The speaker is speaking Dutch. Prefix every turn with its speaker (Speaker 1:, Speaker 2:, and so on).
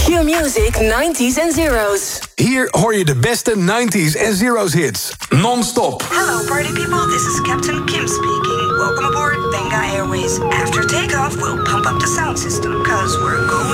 Speaker 1: Q-Music 90s en Zeros.
Speaker 2: Hier hoor je de beste 90s en Zeros hits. Non-stop.
Speaker 3: Hello party people, this is Captain Kim speaking. Welcome aboard Benga Airways. After takeoff, we'll pump up the sound system, cause we're going